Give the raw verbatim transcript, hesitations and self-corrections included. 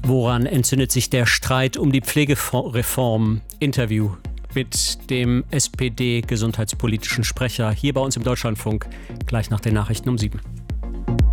Woran entzündet sich der Streit um die Pflegereform? Interview mit dem S P D-gesundheitspolitischen Sprecher hier bei uns im Deutschlandfunk, gleich nach den Nachrichten um sieben.